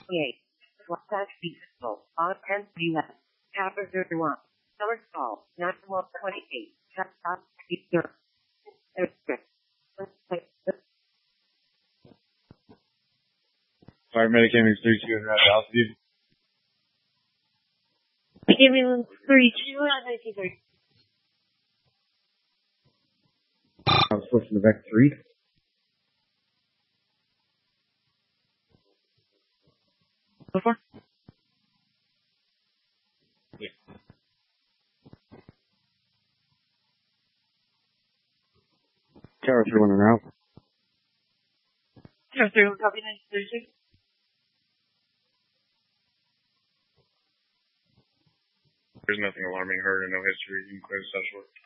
28. Swatch Peaceful. On 10 US. Chapter 31. Summer Fall. National 28. Chapter Peaceful. Alright, Medicaid 3-2 and Red Altitude. Give me 3-2 at 1930. I was switching to Vec 3. So far? Yeah. Tower 3-1 and out. Tower 3-1, copy 1932. There's nothing alarming her and no history. You can clear the such work.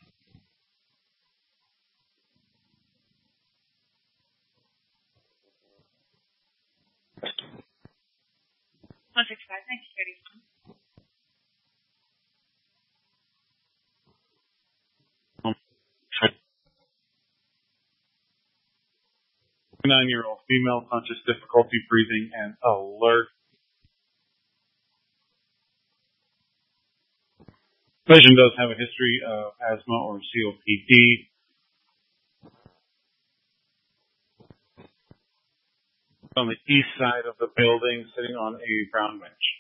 165, 1931. 9-year-old female, conscious difficulty breathing and alert. Patient does have a history of asthma or COPD. On the east side of the building, sitting on a brown bench.